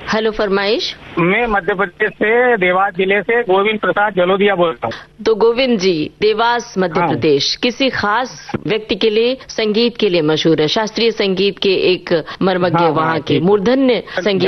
Hello, फरमाइश। मैं मध्य प्रदेश से देवास जिले से गोविंद प्रसाद जलोदिया बोल रहा हूँ। तो गोविंद जी, देवास मध्य प्रदेश किसी खास व्यक्ति के लिए, संगीत के लिए मशहूर है, शास्त्रीय संगीत के एक मर्मज्ञ वहाँ के, मूर्धन्य संगीत